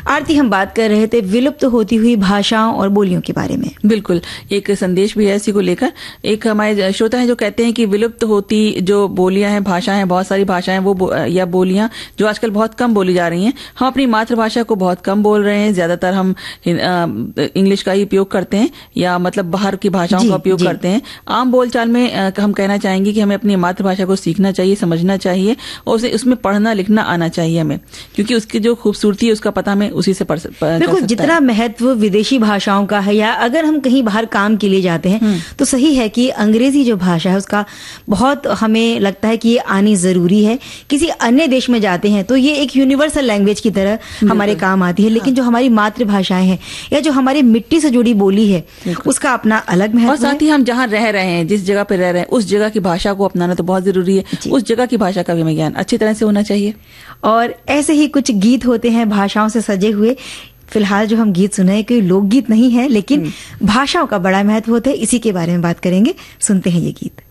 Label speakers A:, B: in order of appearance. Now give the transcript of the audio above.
A: आरती, हम बात कर रहे थे विलुप्त होती हुई भाषाओं और बोलियों के बारे में।
B: बिल्कुल, एक संदेश भी है इसी को लेकर। एक हमारे श्रोता है जो कहते हैं कि विलुप्त होती जो बोलियां हैं, भाषाएं हैं, बहुत सारी भाषाएं वो या बोलियां जो आजकल बहुत कम बोली जा रही हैं। हम अपनी मातृभाषा को बहुत कम बोल रहे हैं, ज्यादातर हम इंग्लिश का ही उपयोग करते हैं या मतलब बाहर की भाषाओं का उपयोग करते हैं। आम बोलचाल में हम कहना चाहेंगे कि हमें अपनी मातृभाषा को सीखना चाहिए, समझना चाहिए और उसमें पढ़ना लिखना आना चाहिए हमें, क्योंकि उसकी जो खूबसूरती है उसका पता हमें उसी से
A: बिल्कुल। जितना महत्व विदेशी भाषाओं का है या अगर हम कहीं बाहर काम के लिए जाते हैं तो सही है कि अंग्रेजी जो भाषा है उसका बहुत हमें लगता है कि ये आनी जरूरी है। किसी अन्य देश में जाते हैं तो ये एक यूनिवर्सल लैंग्वेज की तरह हमारे काम आती है, लेकिन जो हमारी मातृभाषाएं हैं या जो हमारी मिट्टी से जुड़ी बोली है उसका अपना अलग महत्व है।
B: और साथ ही हम जहाँ रह रहे हैं, जिस जगह पे रह रहे हैं, उस जगह की भाषा को अपनाना तो बहुत जरूरी है। उस जगह की भाषा का भी हमें ज्ञान अच्छी तरह से होना चाहिए।
A: और ऐसे ही कुछ गीत होते हैं भाषाओं से सजे हुए। फिलहाल जो हम गीत सुने कोई लोकगीत नहीं है, लेकिन भाषाओं का बड़ा महत्व होता है, इसी के बारे में बात करेंगे। सुनते हैं ये गीत।